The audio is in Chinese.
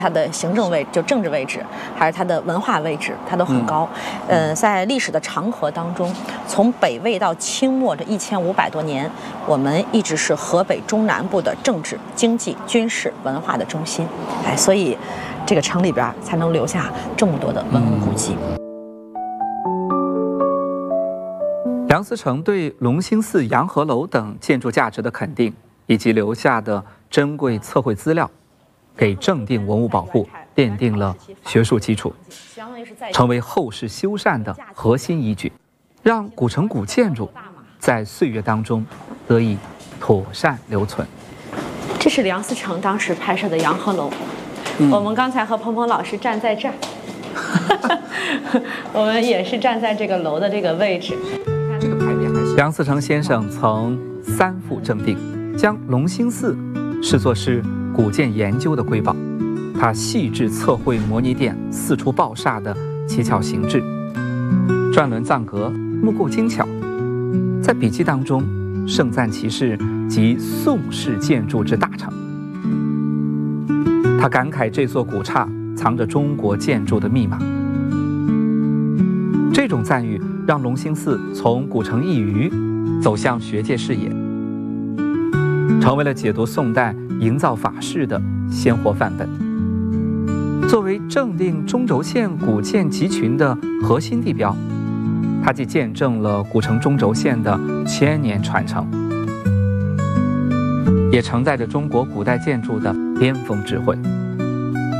它的行政位就政治位置，还是它的文化位置，它都很高。在历史的长河当中，从北魏到清末这1500多年，我们一直是河北中南部的政治、经济、军事、文化的中心。所以这个城里边才能留下这么多的文物古迹。 梁思成对隆兴寺、洋河楼等建筑价值的肯定，以及留下的珍贵测绘资料，给正定文物保护奠定了学术基础，成为后世修缮的核心依据，让古城古建筑在岁月当中得以妥善留存。 这是梁思成当时拍摄的洋河楼，我们刚才和鹏鹏老师站在这儿，我们也是站在这个楼的这个位置。 这个排列还行。梁思成先生曾3赴正定，将隆兴寺视作是古建研究的瑰宝。他细致测绘模拟殿四处抱煞的奇巧形制，转轮藏阁木构精巧。在笔记当中盛赞其是集宋式建筑之大成。他感慨这座古刹藏着中国建筑的密码。这种赞誉让隆兴寺从古城一隅走向学界视野，成为了解读宋代营造法式的鲜活范本。作为正定中轴线古建集群的核心地标，它既见证了古城中轴线的1000年传承，也承载着中国古代建筑的巅峰智慧。